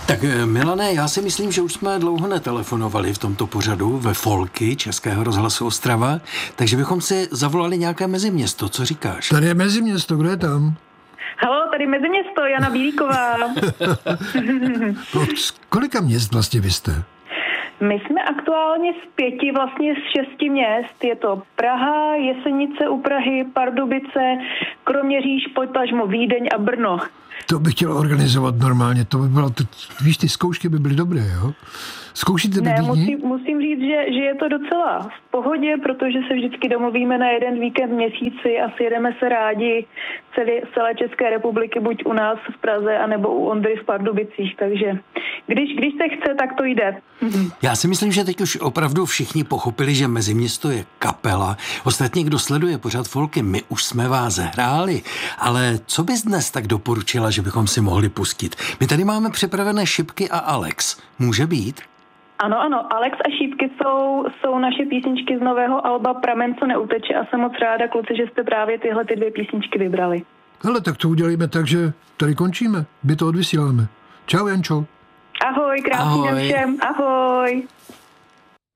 Tak Milane, já si myslím, že už jsme dlouho netelefonovali v tomto pořadu ve Folky Českého rozhlasu Ostrava, takže bychom si zavolali nějaké meziměsto, co říkáš? Tady je meziměsto, kdo je tam? Haló, tady meziměsto, Jana Bílíková. Z kolika měst vlastně vy jste? My jsme aktuálně vlastně z 6 měst. Je to Praha, Jesenice u Prahy, Pardubice, Kroměříž, potažmo Vídeň a Brno. To bych chtěl organizovat normálně, to by bylo, víš, ty zkoušky by byly dobré, jo? Zkoušíte Ne, bydlení? musím říct, že je to docela v pohodě, protože se vždycky domluvíme na jeden víkend v měsíci a sjedeme se rádi celé České republiky, buď u nás v Praze, anebo u Ondry v Pardubicích, takže když se chce, tak to jde. Já si myslím, že teď už opravdu všichni pochopili, že Meziměsto je kapela. Ostatně, kdo sleduje pořad Folky, my už jsme vás hráli, ale co bys dnes tak doporučila, že bychom si mohli pustit? My tady máme připravené Šipky a Alex. Může být? Ano, Alex a Šípky jsou naše písničky z nového alba Pramen, co neuteče a jsem moc ráda, kluci, že jste právě tyhle 2 písničky vybrali. Hele, tak to udělíme tak, že tady končíme. My to odvysíláme. Čau, Jančo. Ahoj, krásný den všem. Ahoj.